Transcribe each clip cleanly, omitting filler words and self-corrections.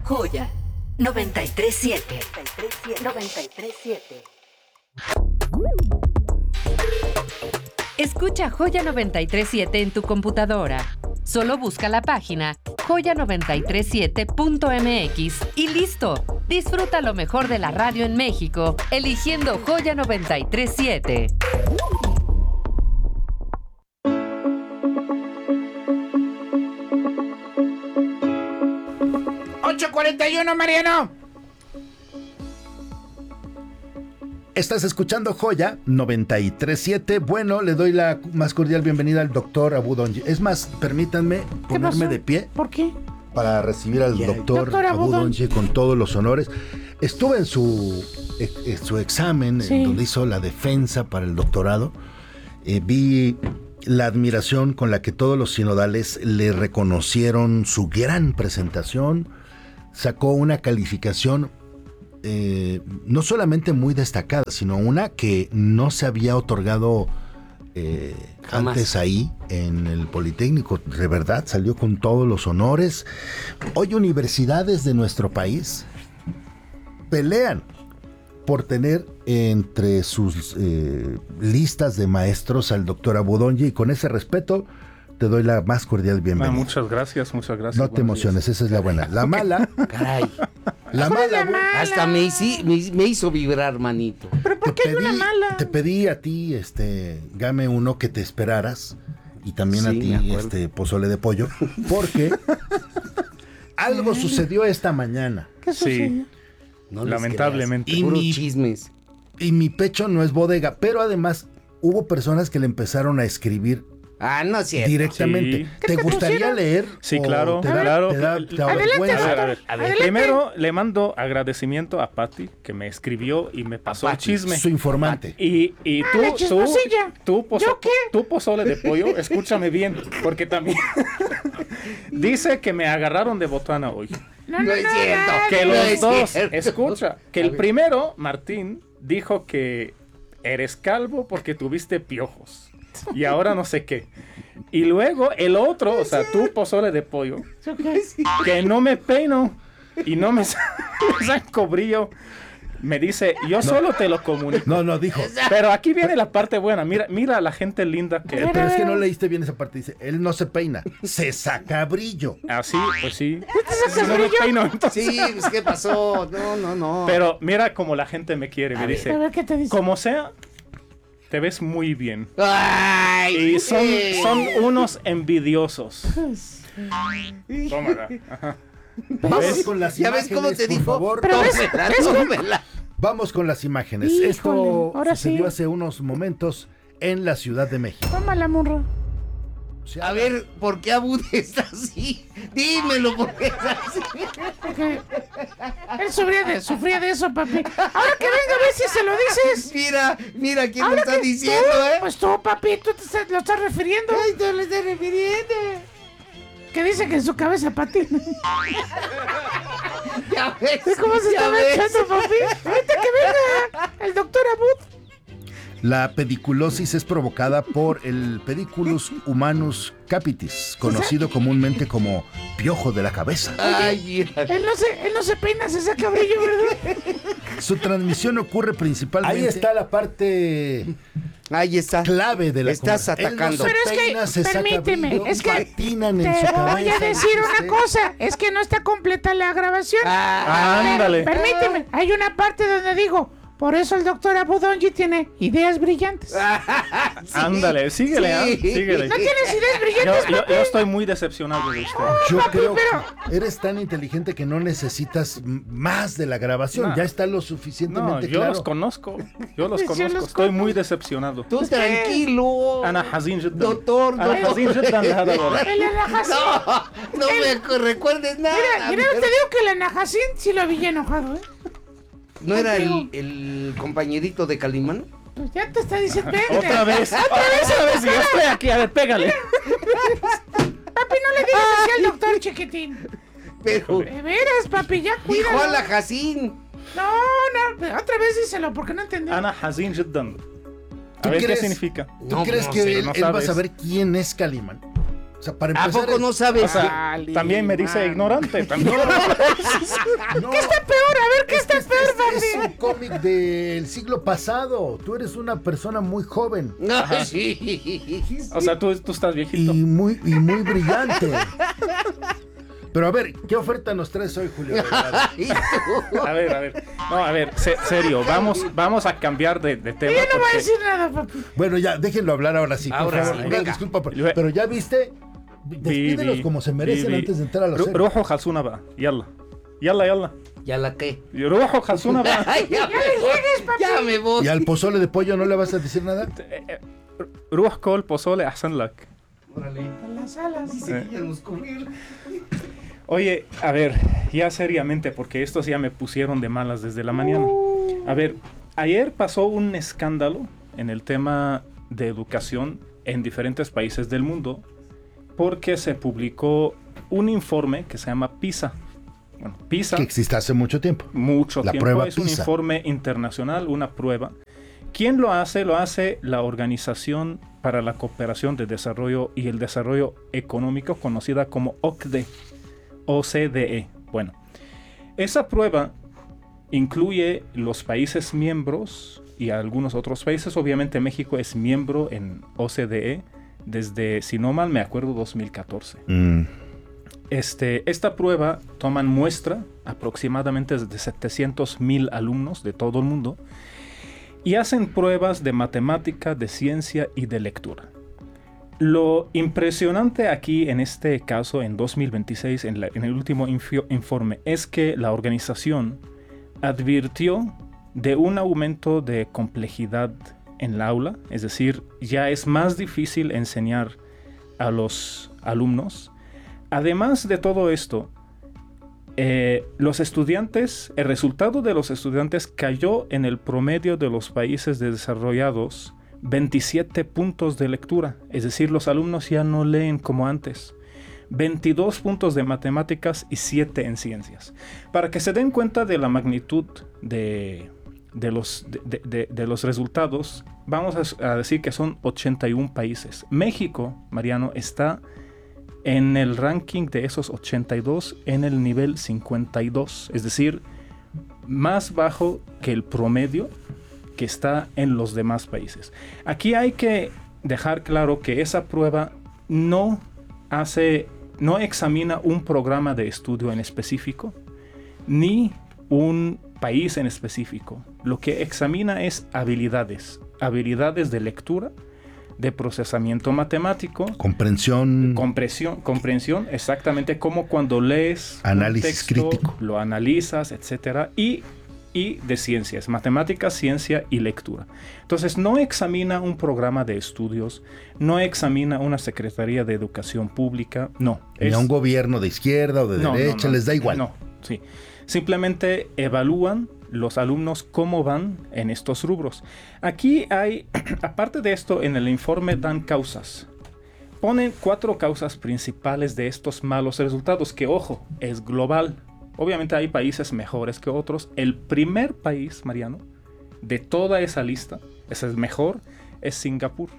Joya 93.7. 93.7. Escucha Joya 93.7 en tu computadora. Solo busca la página joya937.mx y listo. Disfruta lo mejor de la radio en México, eligiendo Joya 93.7. ¡8:41, Mariano! Estás escuchando Joya 93.7. Bueno, le doy la más cordial bienvenida al doctor Abu Donji. Es más, permítanme ponerme de pie. ¿Por qué? Para recibir al doctor Abu Donji con todos los honores. Estuve en su examen, sí, en donde hizo la defensa para el doctorado. Vi la admiración con la que todos los sinodales le reconocieron su gran presentación. Sacó una calificación no solamente muy destacada, sino una que no se había otorgado antes ahí en el Politécnico. De verdad, salió con todos los honores. Hoy universidades de nuestro país pelean por tener entre sus listas de maestros al doctor Abu Donji, y con ese respeto te doy la más cordial bienvenida. Muchas gracias. No te emociones, esa es la buena. La mala... Caray. La mala. Hasta me hizo vibrar, manito. ¿Pero por qué hay una mala? Te pedí a ti, Game 1, que te esperaras. Y también a ti, pozole de pollo. Porque algo sucedió esta mañana. ¿Qué sucedió? Sí, No lamentablemente. Y puros chismes. Y mi pecho no es bodega. Pero además, hubo personas que le empezaron a escribir Ah, no es cierto. directamente. Sí. ¿Te gustaría leer? Sí, o claro, te da claro. vergüenza? A ver. Adelante. Primero le mando agradecimiento a Patti, que me escribió y me pasó el Patti, chisme. Su informante. Y la chismosilla. tú pozole de pollo, escúchame bien, porque también dice que me agarraron de botana hoy. No es cierto. Que No los es dos, cierto. escucha, que el primero, Martín, dijo que eres calvo porque tuviste piojos. Y ahora no sé qué. Y luego el otro, o sea, tú, pozole de pollo, que no me peino y no me saco brillo, me dice, yo solo te lo comunico. No, dijo. Pero aquí viene la parte buena. Mira a la gente linda que... Pero es que no leíste bien esa parte. Dice, él no se peina, se saca brillo. Así, pues sí. sacas Si no me brillo? peino, entonces... Sí, pues, ¿qué pasó? No. Pero mira cómo la gente me quiere. Me dice, A ver, ¿qué te dice? como sea, te ves muy bien. Ay, Y son sí. unos envidiosos. Tómala. Ajá. Vamos con las ¿Ya imágenes, ves cómo te por dijo? favor. Pero ves, Tómela. Vamos con las imágenes. Híjole, Esto ahora sucedió sí. hace unos momentos en la Ciudad de México. Tómala, morro. A ver, ¿por qué Abud está así? Dímelo, ¿por qué está así? Porque él sufría de eso, papi. Ahora que venga a ver si se lo dices. Mira quién lo Ahora está que diciendo, tú, Pues tú, papi, tú lo estás refiriendo. Ay, tú lo estás refiriendo. Que dice que en su cabeza patina. Ya ves. ¿Ves cómo se ya está ves. manchando, papi? Ahorita que venga el doctor Abud. La pediculosis es provocada por el Pediculus humanus capitis, conocido comúnmente como piojo de la cabeza. Ay, mira. Él no se peina, se saca brillo, ¿verdad? Su transmisión ocurre principalmente... Ahí está la parte Ahí está. clave de la Estás conversación. atacando. Él no Pero se es que, peina, se saca permíteme, brillo, es que patinan en te su voy cabeza. a decir dice una usted. cosa, es que no está completa la grabación. Ándale. Permíteme, hay una parte donde digo, por eso el doctor Abu Donji tiene ideas brillantes. Ándale, síguele, Sí. síguele. ¿No tienes ideas brillantes, Yo estoy muy decepcionado de usted. Yo papi, creo pero- que eres tan inteligente que no necesitas más de la grabación. No. Ya está lo No, suficientemente yo claro. los conozco. conozco. Estoy muy decepcionado. Tú tranquilo. أنا حزين جدا. Doctor, أنا doctor. حزين جدا لهذا الوضع. El Anahacín. No me recuerdes nada. Mira, te digo que el Anahacín sí lo había enojado, ¿eh? ¿No era el compañerito de Calimán? Pues ya te está diciendo. Otra vez. Yo estoy aquí. A ver, pégale. Papi, no le digas así al doctor, chiquitín. Pero De veras, papi, ya dijo a cuídalo. la Jacín. No, otra vez díselo, porque no entendí. أنا حزين جدا. ¿Tú A ver, ¿qué crees? significa? ¿Tú No, crees no que sé, él no va a sabes. saber quién es Calimán? O sea, para ¿A empezar... poco no sabes? O sea, también me dice ignorante. También. No, ¿Qué está peor? A ver, ¿qué está peor, es papi? un cómic del siglo pasado. Tú eres una persona muy joven No, sí. O sea, tú estás viejito. y muy brillante. Pero a ver, ¿qué oferta nos traes hoy, Julio? Ay, tú. A ver. No, a ver, serio, vamos a cambiar de tema. Yo no voy a porque- decir nada, papi. Bueno, ya, déjenlo hablar ahora sí, por Ahora favor. sí, Una venga. disculpa, pero ya viste, despídelos como se merecen antes de entrar a los series. روحوا خلصونا بقى يلا يلا ¿Ya la qué? روحوا خلصونا بقى Ay, ya me voy. ¿Y al pozole de pollo no le vas a decir nada? روح كل pozole أحسن لك. Órale. En las alas. Dice que ya nos comió. Oye, a ver, ya seriamente, porque estos ya me pusieron de malas desde la mañana. A ver, ayer pasó un escándalo en el tema de educación en diferentes países del mundo porque se publicó un informe que se llama PISA. Bueno, PISA, Que existe hace mucho tiempo. mucho la tiempo, prueba es un PISA. informe internacional, una prueba. ¿Quién lo hace? Lo hace la Organización para la Cooperación de Desarrollo y el Desarrollo Económico, conocida como OCDE. Bueno, esa prueba incluye los países miembros y algunos otros países. Obviamente México es miembro en OCDE desde, si no mal me acuerdo, 2014. Esta prueba toman muestra aproximadamente de 700,000 alumnos de todo el mundo y hacen pruebas de matemática, de ciencia y de lectura. Lo impresionante aquí en este caso, en 2026, en el último informe, es que la organización advirtió de un aumento de complejidad en el aula, es decir, ya es más difícil enseñar a los alumnos. Además de todo esto, los estudiantes, el resultado de los estudiantes cayó en el promedio de los países desarrollados 27 puntos de lectura, es decir, los alumnos ya no leen como antes. 22 puntos de matemáticas y 7 en ciencias. Para que se den cuenta de la magnitud de los resultados, vamos a decir que son 81 países. México, Mariano, está en el ranking de esos 82 en el nivel 52, es decir, más bajo que el promedio que está en los demás países. Aquí hay que dejar claro que esa prueba no examina un programa de estudio en específico, ni un país en específico. Lo que examina es habilidades de lectura, de procesamiento matemático, Comprensión. comprensión, exactamente como cuando lees Análisis un texto, crítico. lo analizas, etcétera, y de ciencias, matemáticas, ciencia y lectura. Entonces no examina un programa de estudios, no examina una secretaría de educación pública, no. Ni a un gobierno de izquierda o de derecha, les da igual. No, sí. Simplemente evalúan los alumnos cómo van en estos rubros. Aquí hay, aparte de esto, en el informe dan causas. Ponen 4 causas principales de estos malos resultados, que ojo, es global. Obviamente hay países mejores que otros. El primer país, Mariano, de toda esa lista, es el mejor, es Singapur.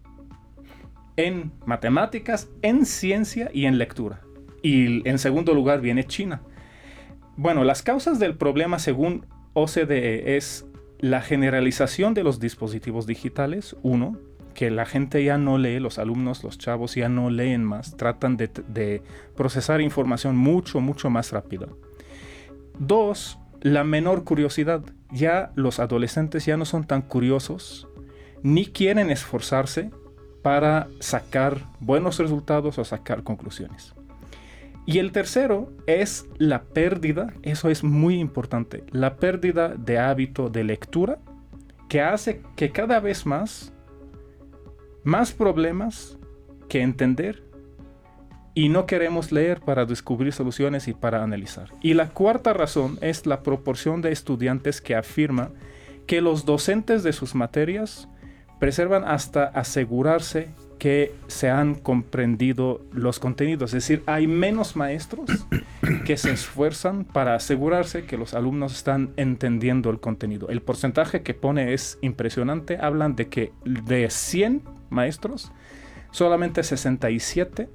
En matemáticas, en ciencia y en lectura. Y en segundo lugar viene China. Bueno, las causas del problema según OCDE es la generalización de los dispositivos digitales, 1, que la gente ya no lee, los alumnos, los chavos ya no leen más, tratan de procesar información mucho más rápida. 2, la menor curiosidad. Ya los adolescentes ya no son tan curiosos, ni quieren esforzarse para sacar buenos resultados o sacar conclusiones. Y el tercero es la pérdida, eso es muy importante, la pérdida de hábito de lectura, que hace que cada vez más problemas que entender, y no queremos leer para descubrir soluciones y para analizar. Y la cuarta razón es la proporción de estudiantes que afirma que los docentes de sus materias preservan hasta asegurarse que se han comprendido los contenidos. Es decir, hay menos maestros que se esfuerzan para asegurarse que los alumnos están entendiendo el contenido. El porcentaje que pone es impresionante. Hablan de que de 100 maestros, solamente 67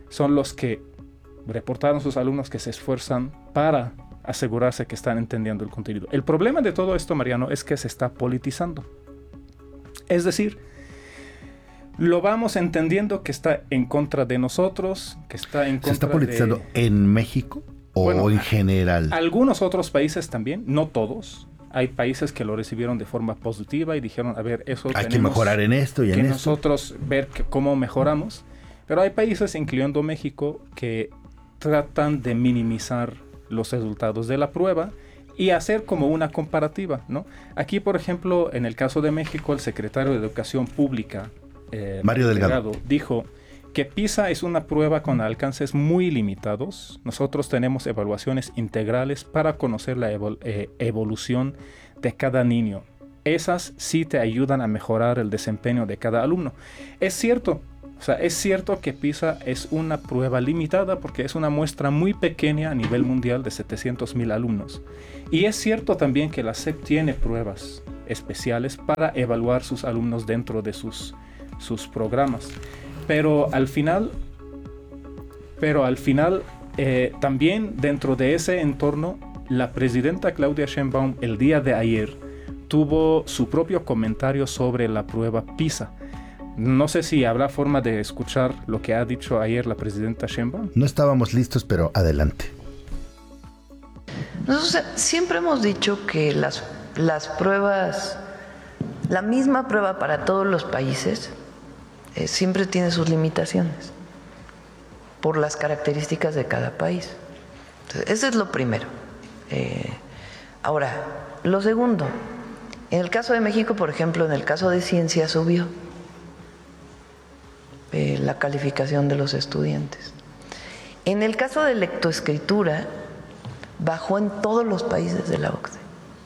son los que reportaron sus alumnos que se esfuerzan para asegurarse que están entendiendo el contenido. El problema de todo esto, Mariano, es que se está politizando. Es decir, lo vamos entendiendo que está en contra de nosotros, que está en contra de... ¿Se está politizando en México o en general? Algunos otros países también, no todos. Hay países que lo recibieron de forma positiva y dijeron, a ver, eso hay que mejorar en esto y en esto. Nosotros ver cómo mejoramos. Pero hay países, incluyendo México, que tratan de minimizar los resultados de la prueba y hacer como una comparativa, ¿no? Aquí, por ejemplo, en el caso de México, el secretario de Educación Pública, Mario Delgado, dijo que PISA es una prueba con alcances muy limitados. Nosotros tenemos evaluaciones integrales para conocer la evolución de cada niño. Esas sí te ayudan a mejorar el desempeño de cada alumno. Es cierto. O sea, es cierto que PISA es una prueba limitada porque es una muestra muy pequeña a nivel mundial de 700,000 alumnos. Y es cierto también que la SEP tiene pruebas especiales para evaluar sus alumnos dentro de sus programas. Pero al final, también dentro de ese entorno, la presidenta Claudia Sheinbaum el día de ayer tuvo su propio comentario sobre la prueba PISA. No sé si habrá forma de escuchar lo que ha dicho ayer la presidenta Sheinbaum. No estábamos listos, pero adelante. Nosotros siempre hemos dicho que las pruebas, la misma prueba para todos los países, siempre tiene sus limitaciones por las características de cada país. Entonces, eso es lo primero. Ahora, lo segundo, en el caso de México, por ejemplo, en el caso de ciencia subió la calificación de los estudiantes. En el caso de lectoescritura, bajó en todos los países de la OCDE.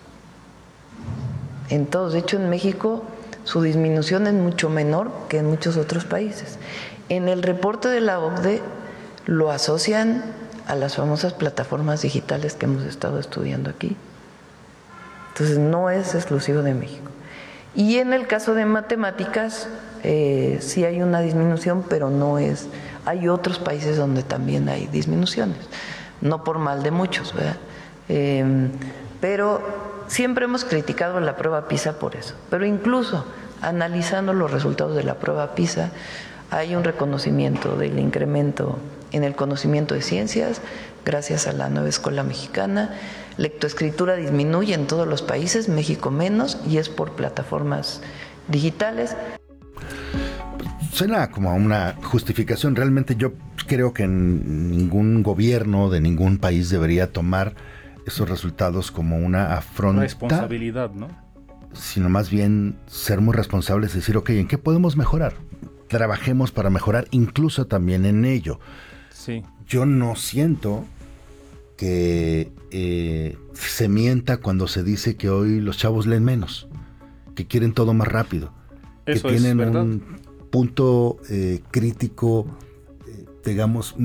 En todos. De hecho, en México su disminución es mucho menor que en muchos otros países. En el reporte de la OCDE lo asocian a las famosas plataformas digitales que hemos estado estudiando aquí. Entonces, no es exclusivo de México. Y en el caso de matemáticas, sí hay una disminución, pero no es... Hay otros países donde también hay disminuciones, no por mal de muchos, ¿verdad? Pero siempre hemos criticado la prueba PISA por eso. Pero incluso analizando los resultados de la prueba PISA, hay un reconocimiento del incremento en el conocimiento de ciencias gracias a la nueva escuela mexicana. Lectoescritura disminuye en todos los países, México menos, y es por plataformas digitales. Suena como una justificación. Realmente yo creo que ningún gobierno de ningún país debería tomar esos resultados como una afronta. Responsabilidad, ¿no? Sino más bien ser muy responsables y decir, ok, ¿en qué podemos mejorar? Trabajemos para mejorar incluso también en ello. Sí. Yo no siento que se mienta cuando se dice que hoy los chavos leen menos, que quieren todo más rápido, eso que tienen es verdad. un punto crítico, digamos,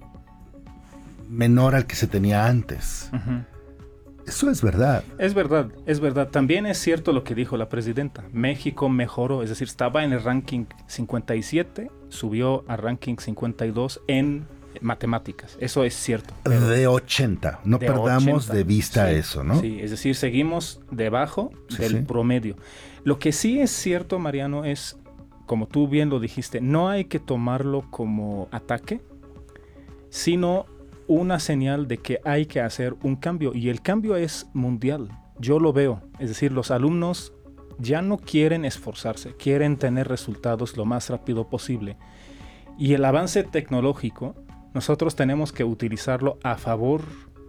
menor al que se tenía antes. Uh-huh. Eso es verdad. Es verdad, es verdad. También es cierto lo que dijo la presidenta. México mejoró, es decir, estaba en el ranking 57, subió a ranking 52 en matemáticas. Eso es cierto. De 80. No de perdamos 80, de vista sí, eso, ¿no? Sí, es decir, seguimos debajo del sí. promedio. Lo que sí es cierto, Mariano, es, como tú bien lo dijiste, no hay que tomarlo como ataque, sino una señal de que hay que hacer un cambio, y el cambio es mundial. Yo lo veo, es decir, los alumnos ya no quieren esforzarse, quieren tener resultados lo más rápido posible. Y el avance tecnológico, nosotros tenemos que utilizarlo a favor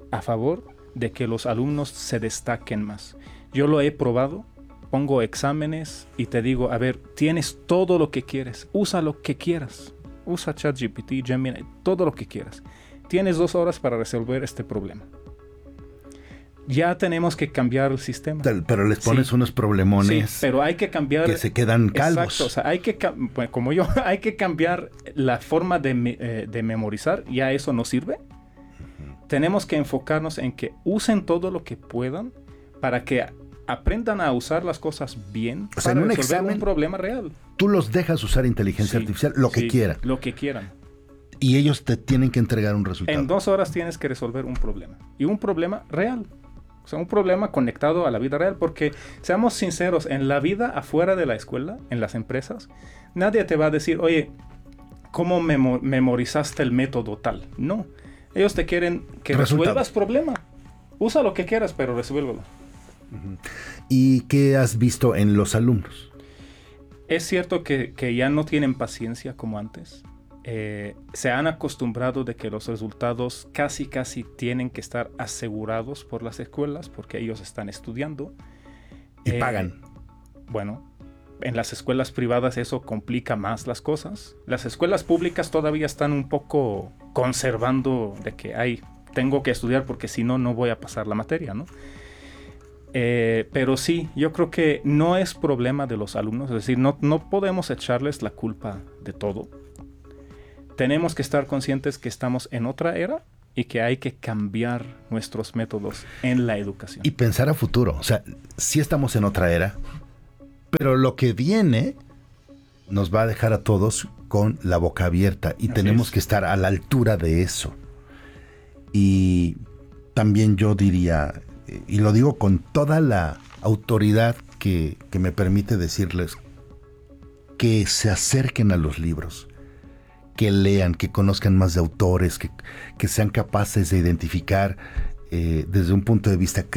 de que los alumnos se destaquen más. Yo lo he probado, pongo exámenes y te digo, a ver, tienes todo lo que quieres, usa lo que quieras, usa ChatGPT, Gemini, todo lo que quieras. Tienes 2 horas para resolver este problema. Ya tenemos que cambiar el sistema. Pero les pones sí. unos problemones. Sí, pero hay que cambiar. Que se quedan calvos. Exacto, o sea, hay que, como yo, hay que cambiar la forma de memorizar. Ya eso no sirve. Uh-huh. Tenemos que enfocarnos en que usen todo lo que puedan para que aprendan a usar las cosas bien, o sea, para en un resolver examen, un problema real. Tú los dejas usar inteligencia artificial, lo que quieran. Lo que quieran. Y ellos te tienen que entregar un resultado. En 2 horas tienes que resolver un problema. Y un problema real. O sea, un problema conectado a la vida real. Porque, seamos sinceros, en la vida afuera de la escuela, en las empresas, nadie te va a decir, oye, ¿cómo memorizaste el método tal? No. Ellos te quieren que resuelvas problema. Usa lo que quieras, pero resuélvelo. ¿Y qué has visto en los alumnos? Es cierto que ya no tienen paciencia como antes. Se han acostumbrado de que los resultados casi tienen que estar asegurados por las escuelas porque ellos están estudiando. Y pagan. Bueno, en las escuelas privadas eso complica más las cosas. Las escuelas públicas todavía están un poco conservando de que tengo que estudiar porque si no, no voy a pasar la materia, ¿no? Pero sí, yo creo que no es problema de los alumnos, es decir, no podemos echarles la culpa de todo. Tenemos que estar conscientes que estamos en otra era y que hay que cambiar nuestros métodos en la educación. Y pensar a futuro, o sea, sí estamos en otra era, pero lo que viene nos va a dejar a todos con la boca abierta y tenemos que estar a la altura de eso. Y también yo diría, y lo digo con toda la autoridad que me permite decirles, que se acerquen a los libros, que lean, que conozcan más de autores, que sean capaces de identificar desde un punto de vista